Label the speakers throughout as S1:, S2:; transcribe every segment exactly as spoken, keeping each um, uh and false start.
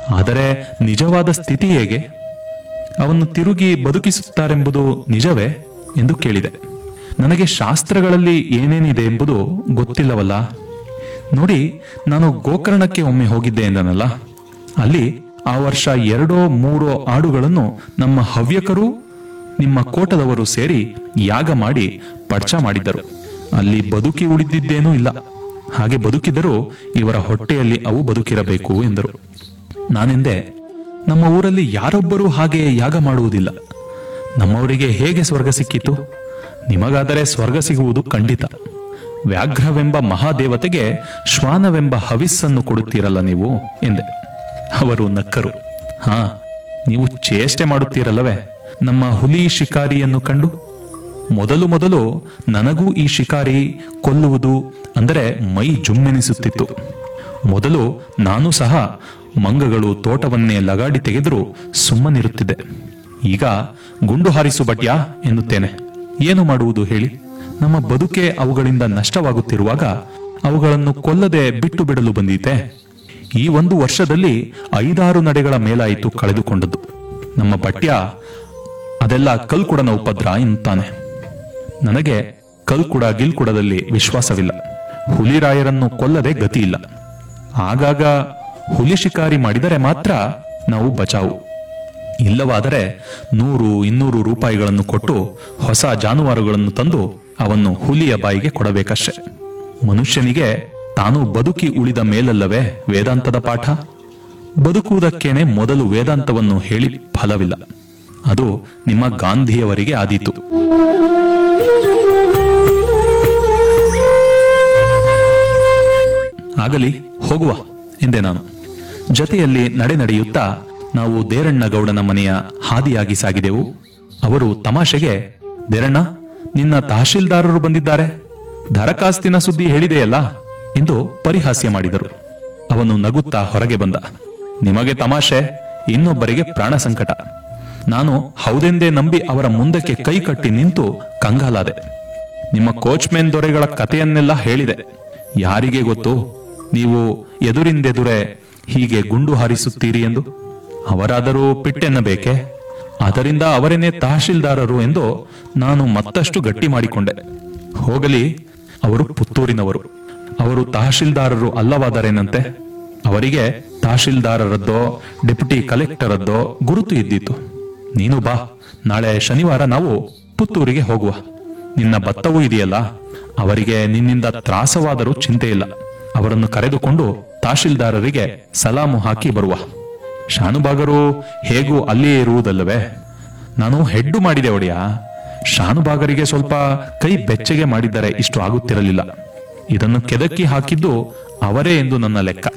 S1: ಆದರೆ ನಿಜವಾದ ಸ್ಥಿತಿ ಹೇಗೆ? ಅವನ್ನು ತಿರುಗಿ ಬದುಕಿಸುತ್ತಾರೆಂಬುದು ನಿಜವೇ ಎಂದು ಕೇಳಿದೆ. ನನಗೆ ಶಾಸ್ತ್ರಗಳಲ್ಲಿ ಏನೇನಿದೆ ಎಂಬುದು ಗೊತ್ತಿಲ್ಲವಲ್ಲ. ನೋಡಿ, ನಾನು ಗೋಕರ್ಣಕ್ಕೆ ಒಮ್ಮೆ ಹೋಗಿದ್ದೆ ಎಂದನಲ್ಲ, ಅಲ್ಲಿ ಆ ವರ್ಷ ಎರಡೋ ಮೂರೋ ಆಡುಗಳನ್ನು ನಮ್ಮ ಹವ್ಯಕರು ನಿಮ್ಮ ಕೋಟದವರು ಸೇರಿ ಯಾಗ ಮಾಡಿ ಪಡ್ಚ ಮಾಡಿದ್ದರು. ಅಲ್ಲಿ ಬದುಕಿ ಉಳಿದಿದ್ದೇನೂ ಇಲ್ಲ. ಹಾಗೆ ಬದುಕಿದರೂ ಇವರ ಹೊಟ್ಟೆಯಲ್ಲಿ ಅವು ಬದುಕಿರಬೇಕು ಎಂದರು. ನಾನೆಂದೆ, ನಮ್ಮ ಊರಲ್ಲಿ ಯಾರೊಬ್ಬರೂ ಹಾಗೆ ಯಾಗ ಮಾಡುವುದಿಲ್ಲ. ನಮ್ಮವರಿಗೆ ಹೇಗೆ ಸ್ವರ್ಗ ಸಿಕ್ಕಿತು? ನಿಮಗಾದರೆ ಸ್ವರ್ಗ ಸಿಗುವುದು ಖಂಡಿತ. ವ್ಯಾಘ್ರವೆಂಬ ಮಹಾದೇವತೆಗೆ ಶ್ವಾನವೆಂಬ ಹವಿಸ್ಸನ್ನು ಕೊಡುತ್ತೀರಲ್ಲ ನೀವು ಎಂದೆ. ಅವರು ನಕ್ಕರು. ಹಾ, ನೀವು ಚೇಷ್ಟೆ ಮಾಡುತ್ತೀರಲ್ಲವೇ ನಮ್ಮ ಹುಲಿ ಶಿಕಾರಿಯನ್ನು ಕಂಡು. ಮೊದಲು ಮೊದಲು ನನಗೂ ಈ ಶಿಕಾರಿ ಕೊಲ್ಲುವುದು ಅಂದರೆ ಮೈ ಜುಮ್ಮೆನಿಸುತ್ತಿತ್ತು. ಮೊದಲು ನಾನು ಸಹ ಮಂಗಗಳು ತೋಟವನ್ನೇ ಲಗಾಡಿ ತೆಗೆದರೂ ಸುಮ್ಮನಿರುತ್ತಿದ್ದೆ. ಈಗ ಗುಂಡು ಹಾರಿಸು ಬಟ್ಯಾ ಎನ್ನುತ್ತೇನೆ. ಏನು ಮಾಡುವುದು ಹೇಳಿ? ನಮ್ಮ ಬದುಕೆ ಅವುಗಳಿಂದ ನಷ್ಟವಾಗುತ್ತಿರುವಾಗ ಅವುಗಳನ್ನು ಕೊಲ್ಲದೆ ಬಿಟ್ಟು ಬಿಡಲು ಬಂದೀತೆ. ಈ ಒಂದು ವರ್ಷದಲ್ಲಿ ಐದಾರು ನಡೆಗಳ ಮೇಲಾಯಿತು ಕಳೆದುಕೊಂಡದ್ದು. ನಮ್ಮ ಬಟ್ಯ ಅದೆಲ್ಲ ಕಲ್ಕುಡನ ಉಪದ್ರ ಎನ್ನುತ್ತಾನೆ. ನನಗೆ ಕಲ್ಕುಡ ಗಿಲ್ಕುಡದಲ್ಲಿ ವಿಶ್ವಾಸವಿಲ್ಲ. ಹುಲಿರಾಯರನ್ನು ಕೊಲ್ಲದೆ ಗತಿಯಿಲ್ಲ. ಆಗಾಗ ಹುಲಿ ಶಿಕಾರಿ ಮಾಡಿದರೆ ಮಾತ್ರ ನಾವು ಬಚಾವು. ಇಲ್ಲವಾದರೆ ನೂರು ಇನ್ನೂರು ರೂಪಾಯಿಗಳನ್ನು ಕೊಟ್ಟು ಹೊಸ ಜಾನುವಾರುಗಳನ್ನು ತಂದು ಅವನ್ನು ಹುಲಿಯ ಬಾಯಿಗೆ ಕೊಡಬೇಕಷ್ಟೆ. ಮನುಷ್ಯನಿಗೆ ತಾನು ಬದುಕಿ ಉಳಿದ ಮೇಲಲ್ಲವೇ ವೇದಾಂತದ ಪಾಠ. ಬದುಕುವುದಕ್ಕೇನೆ ಮೊದಲು ವೇದಾಂತವನ್ನು ಹೇಳಿ ಫಲವಿಲ್ಲ. ಅದು ನಿಮ್ಮ ಗಾಂಧಿಯವರಿಗೆ ಆದೀತು. ಆಗಲಿ, ಹೋಗುವ ಎಂದೆ ನಾನು. ಜತೆಯಲ್ಲಿ ನಡೆ ನಡೆಯುತ್ತಾ ನಾವು ದೇರಣ್ಣ ಗೌಡನ ಮನೆಯ ಹಾದಿಯಾಗಿ ಸಾಗಿದೆವು. ಅವರು ತಮಾಷೆಗೆ, ದೇರಣ್ಣ, ನಿನ್ನ ತಹಶೀಲ್ದಾರರು ಬಂದಿದ್ದಾರೆ, ದರಖಾಸ್ತಿನ ಸುದ್ದಿ ಹೇಳಿದೆಯಲ್ಲ ಎಂದು ಪರಿಹಾಸ್ಯ ಮಾಡಿದರು. ಅವನು ನಗುತ್ತಾ ಹೊರಗೆ ಬಂದ. ನಿಮಗೆ ತಮಾಷೆ, ಇನ್ನೊಬ್ಬರಿಗೆ ಪ್ರಾಣ ಸಂಕಟ. ನಾನು ಹೌದೆಂದೇ ನಂಬಿ ಅವರ ಮುಂದಕ್ಕೆ ಕೈ ಕಟ್ಟಿ ನಿಂತು ಕಂಗಾಲಾದೆ. ನಿಮ್ಮ ಕೋಚ್ಮೆನ್ ದೊರೆಗಳ ಕಥೆಯನ್ನೆಲ್ಲ ಹೇಳಿದೆ. ಯಾರಿಗೆ ಗೊತ್ತು ನೀವು ಎದುರಿಂದೆದುರೇ ಹೀಗೆ ಗುಂಡು ಹಾರಿಸುತ್ತೀರಿ ಎಂದು? ಅವರಾದರೂ ಪಿಟ್ಟೆನ್ನಬೇಕೆ? ಅದರಿಂದ ಅವರೇನೇ ತಹಶೀಲ್ದಾರರು ಎಂದು ನಾನು ಮತ್ತಷ್ಟು ಗಟ್ಟಿ ಮಾಡಿಕೊಂಡೆ. ಹೋಗಲಿ, ಅವರು ಪುತ್ತೂರಿನವರು. ಅವರು ತಹಶೀಲ್ದಾರರು ಅಲ್ಲವಾದರೇನಂತೆ? ಅವರಿಗೆ ತಹಶೀಲ್ದಾರರದ್ದೋ ಡೆಪ್ಯೂಟಿ ಕಲೆಕ್ಟರದ್ದೋ ಗುರುತು ಇದ್ದಿತ್ತು. ನೀನು ಬಾ, ನಾಳೆ ಶನಿವಾರ ನಾವು ಪುತ್ತೂರಿಗೆ ಹೋಗುವ. ನಿನ್ನ ಭತ್ತವೂ ಇದೆಯಲ್ಲ, ಅವರಿಗೆ ನಿನ್ನಿಂದ ತ್ರಾಸವಾದರೂ ಚಿಂತೆ ಇಲ್ಲ. ಅವರನ್ನು ಕರೆದುಕೊಂಡು ತಹಶೀಲ್ದಾರರಿಗೆ ಸಲಾಮು ಹಾಕಿ ಬರುವ. ಶಾನುಭಾಗರು ಹೇಗೂ ಅಲ್ಲಿಯೇ ಇರುವುದಲ್ಲವೇ? ನಾನು ಹೆಡ್ಡು ಮಾಡಿದೆ ಒಡೆಯ. ಶಾನುಭಾಗರಿಗೆ ಸ್ವಲ್ಪ ಕೈ ಬೆಚ್ಚಗೆ ಮಾಡಿದ್ದರೆ ಇಷ್ಟು ಆಗುತ್ತಿರಲಿಲ್ಲ. ಇದನ್ನು ಕೆದಕಿ ಹಾಕಿದ್ದು ಅವರೇ ಎಂದು ನನ್ನ ಲೆಕ್ಕ.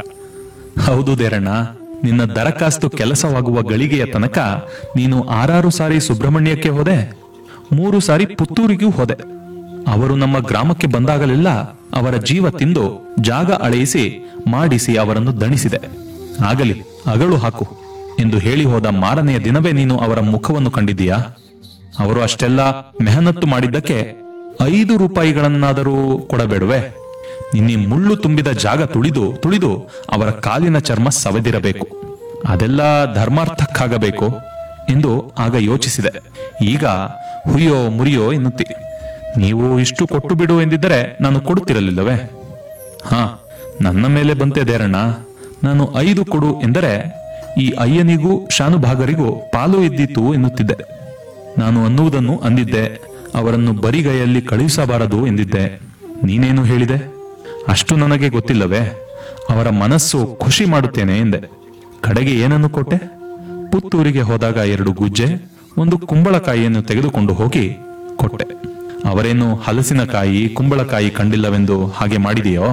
S1: ಹೌದು ದೇರಣ್ಣ, ನಿನ್ನ ದರಖಾಸ್ತು ಕೆಲಸವಾಗುವ ಗಳಿಗೆಯ ತನಕ ನೀನು ಆರಾರು ಸಾರಿ ಸುಬ್ರಹ್ಮಣ್ಯಕ್ಕೆ ಹೋದೆ, ಮೂರು ಸಾರಿ ಪುತ್ತೂರಿಗೂ ಹೋದೆ. ಅವರು ನಮ್ಮ ಗ್ರಾಮಕ್ಕೆ ಬಂದಾಗಲೆಲ್ಲ ಅವರ ಜೀವ ತಿಂದು ಜಾಗ ಅಳೆಯಿಸಿ ಮಾಡಿಸಿ ಅವರನ್ನು ದಣಿಸಿದೆ. ಆಗಲಿ, ಅಗಳು ಹಾಕು ಎಂದು ಹೇಳಿ ಹೋದ ಮಾರನೆಯ ದಿನವೇ ನೀನು ಅವರ ಮುಖವನ್ನು ಕಂಡಿದ್ದೀಯಾ? ಅವರು ಅಷ್ಟೆಲ್ಲ ಮೆಹನತ್ತು ಮಾಡಿದ್ದಕ್ಕೆ ಐದು ರೂಪಾಯಿಗಳನ್ನಾದರೂ ಕೊಡಬೇಡುವೆ? ನಿನ್ನೆ ಮುಳ್ಳು ತುಂಬಿದ ಜಾಗ ತುಳಿದು ತುಳಿದು ಅವರ ಕಾಲಿನ ಚರ್ಮ ಸವೆದಿರಬೇಕು. ಅದೆಲ್ಲ ಧರ್ಮಾರ್ಥಕ್ಕಾಗಬೇಕು ಎಂದು ಆಗ ಯೋಚಿಸಿದೆ. ಈಗ ಹುಯ್ಯೋ ಮುರಿಯೋ ಎನ್ನುತ್ತಿ. ನೀವು ಇಷ್ಟು ಕೊಟ್ಟು ಬಿಡು ಎಂದಿದ್ದರೆ ನಾನು ಕೊಡುತ್ತಿರಲಿಲ್ಲವೇ? ಹಾ, ನನ್ನ ಮೇಲೆ ಬಂತೆ ದೇರಣ್ಣ. ನಾನು ಐದು ಕೊಡು ಎಂದರೆ ಈ ಅಯ್ಯನಿಗೂ ಶಾನುಭಾಗರಿಗೂ ಪಾಲು ಇದ್ದಿತು ಎನ್ನುತ್ತಿದ್ದೆ. ನಾನು ಅನ್ನುವುದನ್ನು ಅಂದಿದ್ದೆ, ಅವರನ್ನು ಬರಿಗೈಯಲ್ಲಿ ಕಳುಹಿಸಬಾರದು ಎಂದಿದ್ದೆ. ನೀನೇನು ಹೇಳಿದೆ? ಅಷ್ಟು ನನಗೆ ಗೊತ್ತಿಲ್ಲವೇ? ಅವರ ಮನಸ್ಸು ಖುಷಿ ಮಾಡುತ್ತೇನೆ ಎಂದೆ. ಕಡೆಗೆ ಏನನ್ನು ಕೊಟ್ಟೆ? ಪುತ್ತೂರಿಗೆ ಹೋದಾಗ ಎರಡು ಗುಜ್ಜೆ, ಒಂದು ಕುಂಬಳಕಾಯಿಯನ್ನು ತೆಗೆದುಕೊಂಡು ಹೋಗಿ ಕೊಟ್ಟೆ. ಅವರೇನು ಹಲಸಿನಕಾಯಿ ಕುಂಬಳಕಾಯಿ ಕಂಡಿಲ್ಲವೆಂದು ಹಾಗೆ ಮಾಡಿದೆಯೋ?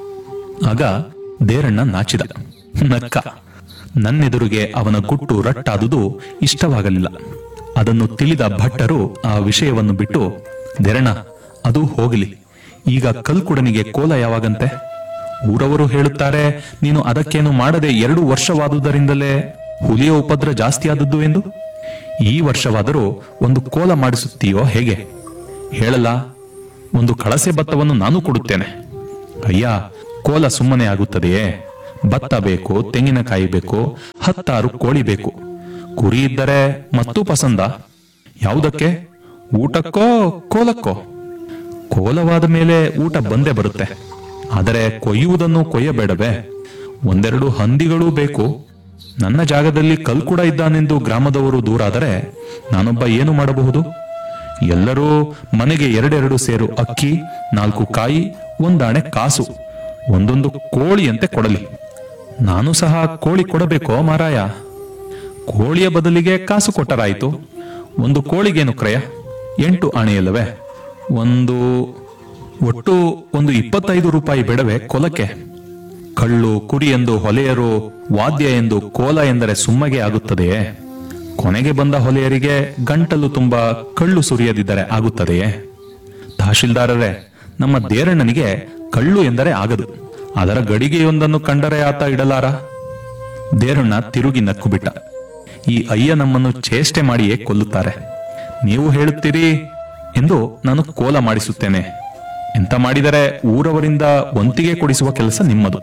S1: ಆಗ ದೇರಣ್ಣ ನಾಚಿದ, ನಕ್ಕ. ನನ್ನೆದುರಿಗೆ ಅವನ ಗುಟ್ಟು ರಟ್ಟಾದುದು ಇಷ್ಟವಾಗಲಿಲ್ಲ. ಅದನ್ನು ತಿಳಿದ ಭಟ್ಟರು ಆ ವಿಷಯವನ್ನು ಬಿಟ್ಟು, ದೇರಣ್ಣ, ಅದು ಹೋಗಲಿ, ಈಗ ಕಲ್ಕುಡನಿಗೆ ಕೋಲ ಯಾವಾಗಂತೆ? ಊರವರು ಹೇಳುತ್ತಾರೆ ನೀನು ಅದಕ್ಕೇನು ಮಾಡದೆ ಎರಡು ವರ್ಷವಾದುದರಿಂದಲೇ ಹುಲಿಯ ಉಪದ್ರ ಜಾಸ್ತಿ ಆದದ್ದು ಎಂದು. ಈ ವರ್ಷವಾದರೂ ಒಂದು ಕೋಲ ಮಾಡಿಸುತ್ತೀಯೋ ಹೇಗೆ? ಹೇಳಲ್ಲ, ಒಂದು ಕಳಸೆ ಭತ್ತವನ್ನು ನಾನು ಕೊಡುತ್ತೇನೆ. ಅಯ್ಯ, ಕೋಲ ಸುಮ್ಮನೆ ಆಗುತ್ತದೆಯೇ? ಭತ್ತ ಬೇಕು, ತೆಂಗಿನಕಾಯಿ ಬೇಕು, ಹತ್ತಾರು ಕೋಳಿ ಬೇಕು. ಕುರಿ ಇದ್ದರೆ ಮತ್ತೂ ಪಸಂದ. ಯಾವುದಕ್ಕೆ? ಊಟಕ್ಕೋ ಕೋಲಕ್ಕೋ? ಕೋಲವಾದ ಮೇಲೆ ಊಟ ಬಂದೇ ಬರುತ್ತೆ. ಆದರೆ ಕೊಯ್ಯುವುದನ್ನು ಕೊಯ್ಯಬೇಡವೇ? ಒಂದೆರಡು ಹಂದಿಗಳೂ ಬೇಕು. ನನ್ನ ಜಾಗದಲ್ಲಿ ಕಲ್ ಕೂಡ ಇದ್ದಾನೆಂದು ಗ್ರಾಮದವರು ದೂರಾದರೆ ನಾನೊಬ್ಬ ಏನು ಮಾಡಬಹುದು? ಎಲ್ಲರೂ ಮನೆಗೆ ಎರಡೆರಡು ಸೇರು ಅಕ್ಕಿ, ನಾಲ್ಕು ಕಾಯಿ, ಒಂದಾಣೆ ಕಾಸು, ಒಂದೊಂದು ಕೋಳಿಯಂತೆ ಕೊಡಲಿ. ನಾನು ಸಹ ಕೋಳಿ ಕೊಡಬೇಕೋ ಮಾರಾಯ? ಕೋಳಿಯ ಬದಲಿಗೆ ಕಾಸು ಕೊಟ್ಟರಾಯಿತು. ಒಂದು ಕೋಳಿಗೇನು ಕ್ರಯ? ಎಂಟು ಆಣೆಯಲ್ಲವೇ? ಒಂದು ಒಟ್ಟು ಒಂದು ಇಪ್ಪತ್ತೈದು ರೂಪಾಯಿ ಬೇಡವೇ ಕೊಲಕ್ಕೆ? ಕಳ್ಳು ಕುರಿ ಎಂದು ಹೊಲೆಯರು, ವಾದ್ಯ ಎಂದು ಕೋಲ ಎಂದರೆ ಸುಮ್ಮಗೆ ಆಗುತ್ತದೆಯೇ? ಕೊನೆಗೆ ಬಂದ ಹೊಲೆಯರಿಗೆ ಗಂಟಲು ತುಂಬಾ ಕಳ್ಳು ಸುರಿಯದಿದ್ದರೆ ಆಗುತ್ತದೆಯೇ? ತಹಶೀಲ್ದಾರರೇ, ನಮ್ಮ ದೇರಣ್ಣನಿಗೆ ಕಳ್ಳು ಎಂದರೆ ಆಗದು. ಅದರ ಗಡಿಗೆಯೊಂದನ್ನು ಕಂಡರೆ ಆತ ಇಡಲಾರ. ದೇರಣ್ಣ ತಿರುಗಿ ನಕ್ಕು ಬಿಟ್ಟ. ಈ ಅಯ್ಯ ನಮ್ಮನ್ನು ಚೇಷ್ಟೆ ಮಾಡಿಯೇ ಕೊಲ್ಲುತ್ತಾರೆ. ನೀವು ಹೇಳುತ್ತೀರಿ ಎಂದು ನಾನು ಕೋಲ ಮಾಡಿಸುತ್ತೇನೆ. ಎಂತ ಮಾಡಿದರೆ ಊರವರಿಂದ ವಂತಿಗೆ ಕೊಡಿಸುವ ಕೆಲಸ ನಿಮ್ಮದು.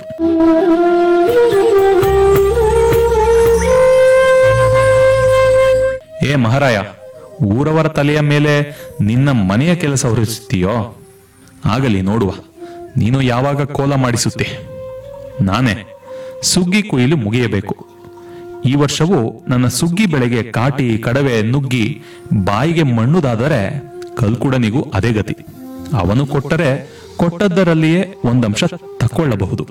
S1: ಏ ಮಹಾರಾಯ, ಊರವರ ತಲೆಯ ಮೇಲೆ ನಿನ್ನ ಮನೆಯ ಕೆಲಸ ಹೊರಿಸುತ್ತೀಯೋ? ಆಗಲಿ ನೋಡುವ, ನೀನು ಯಾವಾಗ ಕೋಲ ಮಾಡಿಸುತ್ತೆ? ನಾನೇ ಸುಗ್ಗಿ ಕೊಯ್ಲು ಮುಗಿಯಬೇಕು. ಈ ವರ್ಷವೂ ನನ್ನ ಸುಗ್ಗಿ ಬೆಳೆಗೆ ಕಾಟಿ, ಕಡವೆ, ನುಗ್ಗಿ ಬಾಯಿಗೆ ಮಣ್ಣುದಾದರೆ ಕಲ್ಕುಡನಿಗೂ ಅದೇ ಗತಿ. ಅವನು ಕೊಟ್ಟರೆ ಕೊಟ್ಟದ್ದರಲ್ಲಿಯೇ ಒಂದಂಶ ತಕ್ಕೊಳ್ಳಬಹುದು.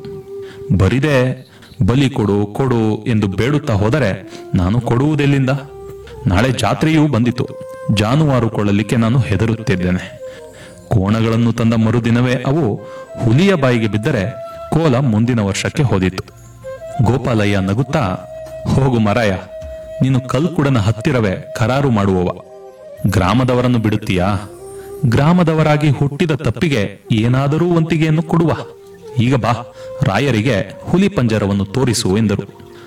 S1: ಬರಿದೆ ಬಲಿ ಕೊಡು ಕೊಡು ಎಂದು ಬೇಡುತ್ತಾ ಹೋದರೆ ನಾನು ಕೊಡುವುದೆಲ್ಲಿಂದ? ನಾಳೆ ಜಾತ್ರೆಯೂ ಬಂದಿತು. ಜಾನುವಾರು ಕೊಳ್ಳಲಿಕ್ಕೆ ನಾನು ಹೆದರುತ್ತಿದ್ದೇನೆ. ಕೋಣಗಳನ್ನು ತಂದ ಮರುದಿನವೇ ಅವು ಹುಲಿಯ ಬಾಯಿಗೆ ಬಿದ್ದರೆ ಕೋಲ ಮುಂದಿನ ವರ್ಷಕ್ಕೆ ಹೋದಿತ್ತು. ಗೋಪಾಲಯ್ಯ ನಗುತ್ತಾ, ಹೋಗು ಮರಾಯ, ನೀನು ಕಲ್ಕುಡನ ಹತ್ತಿರವೇ ಕರಾರು ಮಾಡುವವ. ಗ್ರಾಮದವರನ್ನು ಬಿಡುತ್ತೀಯಾ? ಗ್ರಾಮದವರಾಗಿ ಹುಟ್ಟಿದ ತಪ್ಪಿಗೆ ಏನಾದರೂ ವಂತಿಗೆಯನ್ನು ಕೊಡುವ. ಈಗ ಬಾ, ರಾಯರಿಗೆ ಹುಲಿ ಪಂಜರವನ್ನು ತೋರಿಸು ಎಂದರು.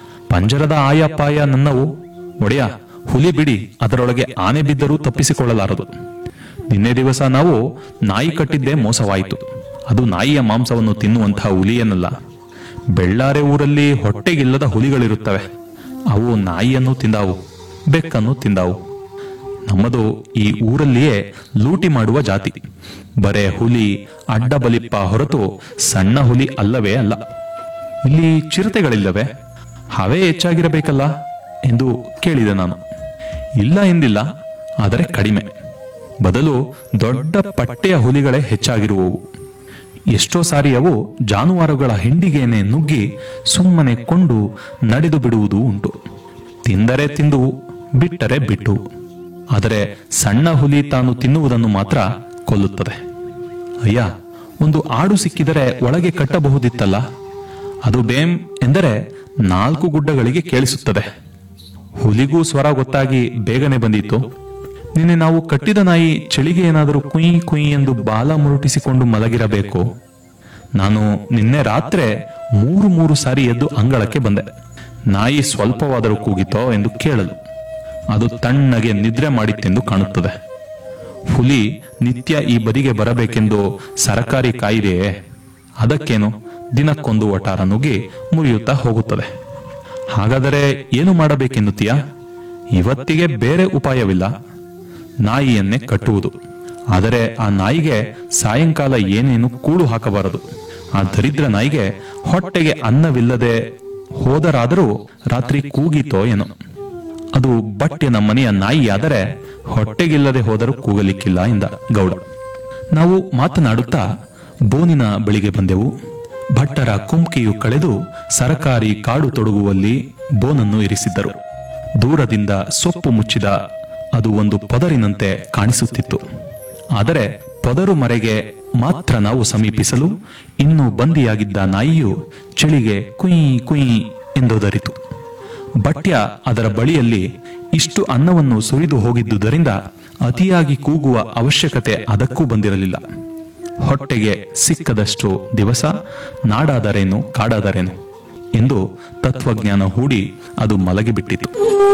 S1: ಪಂಜರದ ಆಯಪಾಯ ನನ್ನವು. ಒಡೆಯ, ಹುಲಿ ಬಿಡಿ, ಅದರೊಳಗೆ ಆನೆ ಬಿದ್ದರೂ ತಪ್ಪಿಸಿಕೊಳ್ಳಲಾರದು. ನಿನ್ನೆ ದಿವಸ ನಾವು ನಾಯಿ ಕಟ್ಟಿದ್ದೇ ಮೋಸವಾಯಿತು. ಅದು ನಾಯಿಯ ಮಾಂಸವನ್ನು ತಿನ್ನುವಂತಹ ಹುಲಿಯನ್ನಲ್ಲ. ಬೆಳ್ಳಾರೆ ಊರಲ್ಲಿ ಹೊಟ್ಟೆಗಿಲ್ಲದ ಹುಲಿಗಳಿರುತ್ತವೆ. ಅವು ನಾಯಿಯನ್ನು ತಿಂದಾವು, ಬೆಕ್ಕನ್ನು ತಿಂದಾವು. ನಮ್ಮದು ಈ ಊರಲ್ಲಿಯೇ ಲೂಟಿ ಮಾಡುವ ಜಾತಿ. ಬರೇ ಹುಲಿ, ಅಡ್ಡ ಬಲಿಪ್ಪ ಹೊರತು ಸಣ್ಣ ಹುಲಿ ಅಲ್ಲವೇ ಅಲ್ಲ. ಇಲ್ಲಿ ಚಿರತೆಗಳಿಲ್ಲವೇ? ಹವೇ ಹೆಚ್ಚಾಗಿರಬೇಕಲ್ಲ ಎಂದು ಕೇಳಿದೆ ನಾನು. ಇಲ್ಲ ಎಂದಿಲ್ಲ, ಆದರೆ ಕಡಿಮೆ. ಬದಲು ದೊಡ್ಡ ಪಟ್ಟೆಯ ಹುಲಿಗಳೇ ಹೆಚ್ಚಾಗಿರುವವು. ಎಷ್ಟೋ ಸಾರಿ ಅವು ಜಾನುವಾರುಗಳ ಹಿಂಡಿಗೆನೆ ನುಗ್ಗಿ ಸುಮ್ಮನೆ ಕೊಂಡು ನಡೆದು ಬಿಡುವುದು ಉಂಟು. ತಿಂದರೆ ತಿಂದು, ಬಿಟ್ಟರೆ ಬಿಟ್ಟು. ಆದರೆ ಸಣ್ಣ ಹುಲಿ ತಾನು ತಿನ್ನುವುದನ್ನು ಮಾತ್ರ ಕೊಲ್ಲುತ್ತದೆ. ಅಯ್ಯ, ಒಂದು ಆಡು ಸಿಕ್ಕಿದರೆ ಒಳಗೆ ಕಟ್ಟಬಹುದಿತ್ತಲ್ಲ. ಅದು ಬೇಂ ಎಂದರೆ ನಾಲ್ಕು ಗುಡ್ಡಗಳಿಗೆ ಕೇಳಿಸುತ್ತದೆ. ಹುಲಿಗೂ ಸ್ವರ ಗೊತ್ತಾಗಿ ಬೇಗನೆ ಬಂದಿತ್ತು. ನಿನ್ನೆ ನಾವು ಕಟ್ಟಿದ ನಾಯಿ ಚಳಿಗೆ ಏನಾದರೂ ಕುಯ್ ಕುಯ್ ಎಂದು ಬಾಲ ಮುರುಟಿಸಿಕೊಂಡು ಮಲಗಿರಬೇಕು. ನಾನು ನಿನ್ನೆ ರಾತ್ರಿ ಮೂರು ಮೂರು ಸಾರಿ ಎದ್ದು ಅಂಗಳಕ್ಕೆ ಬಂದೆ. ನಾಯಿ ಸ್ವಲ್ಪವಾದರೂ ಕೂಗಿತೋ ಎಂದು ಕೇಳಲು. ಅದು ತಣ್ಣಗೆ ನಿದ್ರೆ ಮಾಡಿತ್ತೆಂದು ಕಾಣುತ್ತದೆ. ಹುಲಿ ನಿತ್ಯ ಈ ಬದಿಗೆ ಬರಬೇಕೆಂದು ಸರಕಾರಿ ಕಾಯಿದೆಯೇ? ಅದಕ್ಕೇನು, ದಿನಕ್ಕೊಂದು ವಟಾರ ನುಗ್ಗಿ ಮುರಿಯುತ್ತಾ ಹೋಗುತ್ತದೆ. ಹಾಗಾದರೆ ಏನು ಮಾಡಬೇಕೆನ್ನುತ್ತೀಯಾ? ಇವತ್ತಿಗೆ ಬೇರೆ ಉಪಾಯವಿಲ್ಲ. ನಾಯಿಯನ್ನೇ ಕಟ್ಟುವುದು. ಆದರೆ ಆ ನಾಯಿಗೆ ಸಾಯಂಕಾಲ ಏನೇನು ಕೂಡು ಹಾಕಬಾರದು. ಆ ದರಿದ್ರ ನಾಯಿಗೆ ಹೊಟ್ಟೆಗೆ ಅನ್ನವಿಲ್ಲದೆ ಹೋದರಾದರೂ ರಾತ್ರಿ ಕೂಗಿತೋ ಏನೋ. ಅದು ಬಟ್ಟೆ ನಮ್ಮನೆಯ ನಾಯಿಯಾದರೆ ಹೊಟ್ಟೆಗಿಲ್ಲದೆ ಹೋದರೂ ಕೂಗಲಿಕ್ಕಿಲ್ಲ ಎಂದ ಗೌಡ. ನಾವು ಮಾತನಾಡುತ್ತಾ ಬೋನಿನ ಬಳಿಗೆ ಬಂದೆವು. ಭಟ್ಟರ ಕುಂಕಿಯು ಕಳೆದು ಸರಕಾರಿ ಕಾಡು ತೊಡಗುವಲ್ಲಿ ಬೋನನ್ನು ಇರಿಸಿದ್ದರು. ದೂರದಿಂದ ಸೊಪ್ಪು ಮುಚ್ಚಿದ ಅದು ಒಂದು ಪದರಿನಂತೆ ಕಾಣಿಸುತ್ತಿತ್ತು. ಆದರೆ ಪದರು ಮರೆಗೆ ಮಾತ್ರ ನಾವು ಸಮೀಪಿಸಲು ಇನ್ನೂ ಬಂದಿಯಾಗಿದ್ದ ನಾಯಿಯು ಚಳಿಗೆ ಕುಯ್ ಕುಯ್ ಎಂದೋದರಿತು. ಭಟ್ಯ ಅದರ ಬಳಿಯಲ್ಲಿ ಇಷ್ಟು ಅನ್ನವನ್ನು ಸುರಿದು ಹೋಗಿದ್ದುದರಿಂದ ಅತಿಯಾಗಿ ಕೂಗುವ ಅವಶ್ಯಕತೆ ಅದಕ್ಕೂ ಬಂದಿರಲಿಲ್ಲ. ಹೊಟ್ಟೆಗೆ ಸಿಕ್ಕದಷ್ಟು ದಿವಸ ನಾಡಾದರೇನು ಕಾಡಾದರೇನು ಎಂದು ತತ್ವಜ್ಞಾನ ಹೂಡಿ ಅದು ಮಲಗಿಬಿಟ್ಟಿತು.